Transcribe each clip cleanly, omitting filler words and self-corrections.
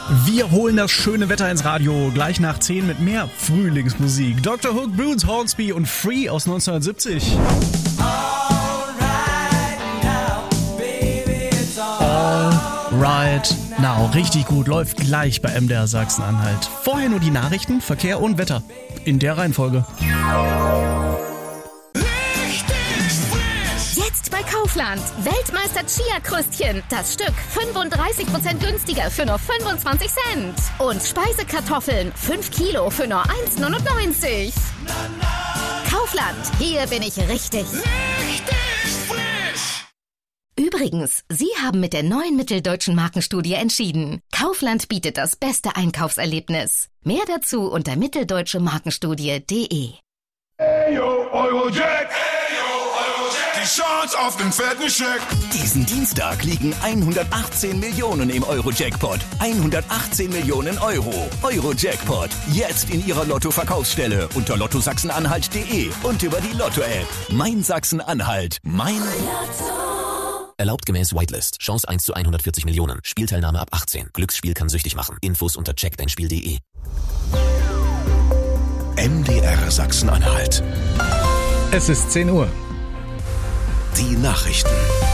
Wir holen das schöne Wetter ins Radio, gleich nach 10 mit mehr Frühlingsmusik. Dr. Hook, Bruce Hornsby und Free aus 1970. Right now, richtig gut, läuft gleich bei MDR Sachsen-Anhalt. Vorher nur die Nachrichten, Verkehr und Wetter. In der Reihenfolge. Jetzt bei Kaufland. Weltmeister Chia-Krüstchen. Das Stück 35% günstiger für nur 25 Cent. Und Speisekartoffeln 5 Kilo für nur 1,99. Kaufland, hier bin ich richtig. Übrigens, Sie haben mit der neuen Mitteldeutschen Markenstudie entschieden. Kaufland bietet das beste Einkaufserlebnis. Mehr dazu unter mitteldeutschemarkenstudie.de. Eyo, Eurojack! Die Chance auf den fetten Scheck! Diesen Dienstag liegen 118 Millionen im Euro-Jackpot. 118 Millionen Euro. Euro-Jackpot. Jetzt in Ihrer Lotto-Verkaufsstelle unter lottosachsenanhalt.de und über die Lotto-App. Mein Sachsen-Anhalt. Mein Lotto. Erlaubt gemäß Whitelist. Chance 1 zu 140 Millionen. Spielteilnahme ab 18. Glücksspiel kann süchtig machen. Infos unter checkdeinspiel.de. MDR Sachsen-Anhalt. Es ist 10 Uhr. Die Nachrichten.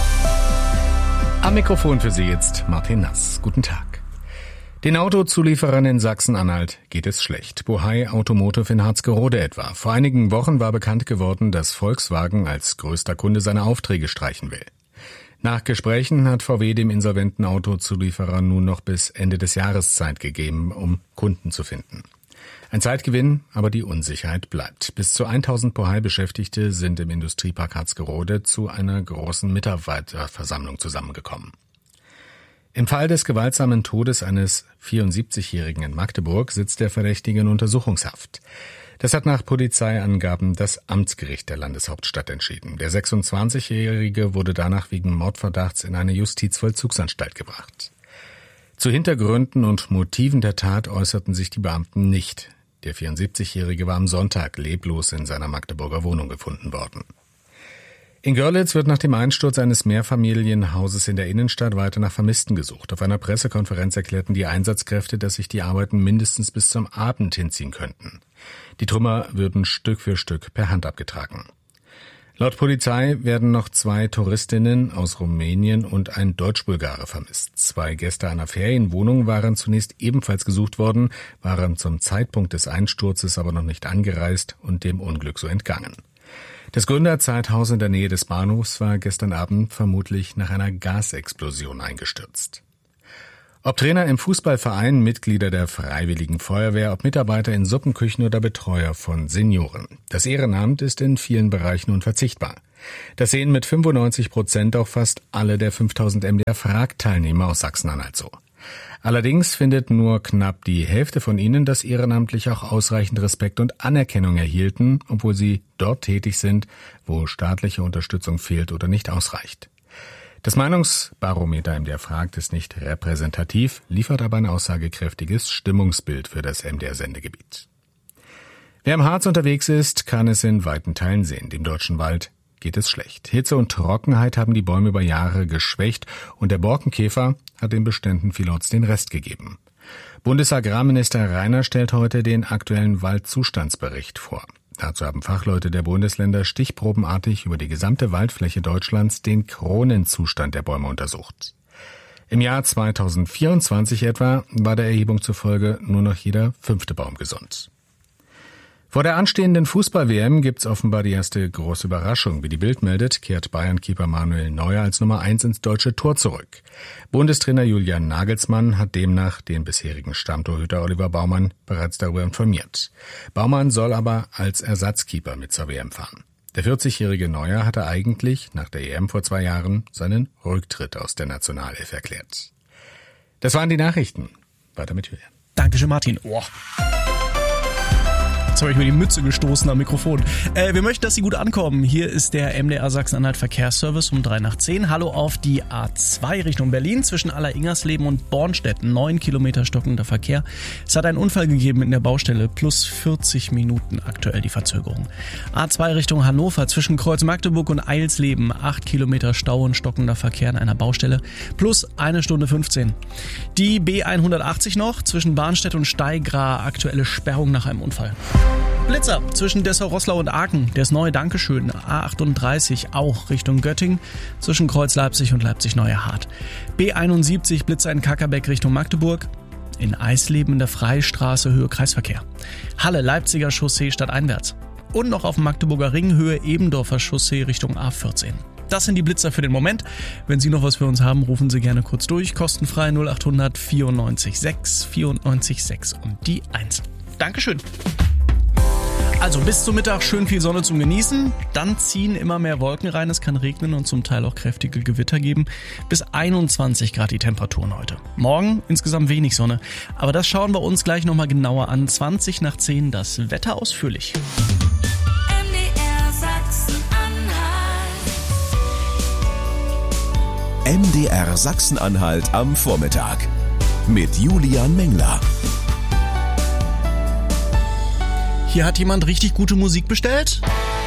Am Mikrofon für Sie jetzt Martin Nass. Guten Tag. Den Autozulieferern in Sachsen-Anhalt geht es schlecht. Bohai Automotive in Harzgerode etwa. Vor einigen Wochen war bekannt geworden, dass Volkswagen als größter Kunde seine Aufträge streichen will. Nach Gesprächen hat VW dem insolventen Autozulieferer nun noch bis Ende des Jahres Zeit gegeben, um Kunden zu finden. Ein Zeitgewinn, aber die Unsicherheit bleibt. Bis zu 1000 Bohai-Beschäftigte sind im Industriepark Harzgerode zu einer großen Mitarbeiterversammlung zusammengekommen. Im Fall des gewaltsamen Todes eines 74-Jährigen in Magdeburg sitzt der Verdächtige in Untersuchungshaft. Das hat nach Polizeiangaben das Amtsgericht der Landeshauptstadt entschieden. Der 26-Jährige wurde danach wegen Mordverdachts in eine Justizvollzugsanstalt gebracht. Zu Hintergründen und Motiven der Tat äußerten sich die Beamten nicht. Der 74-Jährige war am Sonntag leblos in seiner Magdeburger Wohnung gefunden worden. In Görlitz wird nach dem Einsturz eines Mehrfamilienhauses in der Innenstadt weiter nach Vermissten gesucht. Auf einer Pressekonferenz erklärten die Einsatzkräfte, dass sich die Arbeiten mindestens bis zum Abend hinziehen könnten. Die Trümmer würden Stück für Stück per Hand abgetragen. Laut Polizei werden noch 2 Touristinnen aus Rumänien und ein Deutsch-Bulgare vermisst. 2 Gäste einer Ferienwohnung waren zunächst ebenfalls gesucht worden, waren zum Zeitpunkt des Einsturzes aber noch nicht angereist und dem Unglück so entgangen. Das Gründerzeithaus in der Nähe des Bahnhofs war gestern Abend vermutlich nach einer Gasexplosion eingestürzt. Ob Trainer im Fußballverein, Mitglieder der Freiwilligen Feuerwehr, ob Mitarbeiter in Suppenküchen oder Betreuer von Senioren. Das Ehrenamt ist in vielen Bereichen unverzichtbar. Das sehen mit 95% auch fast alle der 5000 MDR-Frag-Teilnehmer aus Sachsen-Anhalt so. Allerdings findet nur knapp die Hälfte von ihnen, dass ehrenamtlich auch ausreichend Respekt und Anerkennung erhielten, obwohl sie dort tätig sind, wo staatliche Unterstützung fehlt oder nicht ausreicht. Das Meinungsbarometer MDR fragt ist nicht repräsentativ, liefert aber ein aussagekräftiges Stimmungsbild für das MDR-Sendegebiet. Wer im Harz unterwegs ist, kann es in weiten Teilen sehen. Dem Deutschen Wald geht es schlecht. Hitze und Trockenheit haben die Bäume über Jahre geschwächt und der Borkenkäfer hat den Beständen vielerorts den Rest gegeben. Bundesagrarminister Rainer stellt heute den aktuellen Waldzustandsbericht vor. Dazu haben Fachleute der Bundesländer stichprobenartig über die gesamte Waldfläche Deutschlands den Kronenzustand der Bäume untersucht. Im Jahr 2024 etwa war der Erhebung zufolge nur noch jeder 5. Baum gesund. Vor der anstehenden Fußball-WM gibt's offenbar die erste große Überraschung. Wie die Bild meldet, kehrt Bayern-Keeper Manuel Neuer als Nummer 1 ins deutsche Tor zurück. Bundestrainer Julian Nagelsmann hat demnach den bisherigen Stammtorhüter Oliver Baumann bereits darüber informiert. Baumann soll aber als Ersatzkeeper mit zur WM fahren. Der 40-jährige Neuer hatte eigentlich nach der EM vor 2 Jahren seinen Rücktritt aus der Nationalelf erklärt. Das waren die Nachrichten. Weiter mit Julian. Dankeschön, Martin. Jetzt habe ich mir die Mütze gestoßen am Mikrofon. Wir möchten, dass Sie gut ankommen. Hier ist der MDR Sachsen-Anhalt Verkehrsservice um 9:03. Hallo auf die A2 Richtung Berlin zwischen Aller-Ingersleben und Bornstedt. 9 Kilometer stockender Verkehr. Es hat einen Unfall gegeben in der Baustelle. Plus 40 Minuten aktuell die Verzögerung. A2 Richtung Hannover zwischen Kreuz Magdeburg und Eilsleben. 8 Kilometer Stau und stockender Verkehr in einer Baustelle. Plus 1 Stunde 15. Die B180 noch zwischen Barnstedt und Steigra. Aktuelle Sperrung nach einem Unfall. Blitzer zwischen Dessau-Roßlau und Aachen. Der ist neu, Dankeschön. A38 auch Richtung Göttingen zwischen Kreuz Leipzig und Leipzig-Neuerhardt. B71 Blitzer in Kackerbeck Richtung Magdeburg. In Eisleben in der Freistraße Höhe Kreisverkehr. Halle Leipziger Chaussee stadteinwärts. Und noch auf dem Magdeburger Ring Höhe Ebendorfer Chaussee Richtung A14. Das sind die Blitzer für den Moment. Wenn Sie noch was für uns haben, rufen Sie gerne kurz durch. Kostenfrei 0800 94 6 94 6 und die 1. Dankeschön. Also bis zum Mittag schön viel Sonne zum Genießen. Dann ziehen immer mehr Wolken rein. Es kann regnen und zum Teil auch kräftige Gewitter geben. Bis 21 Grad die Temperaturen heute. Morgen insgesamt wenig Sonne. Aber das schauen wir uns gleich nochmal genauer an. 20 nach 10 das Wetter ausführlich. MDR Sachsen-Anhalt am Vormittag mit Julian Mengler. Hier hat jemand richtig gute Musik bestellt.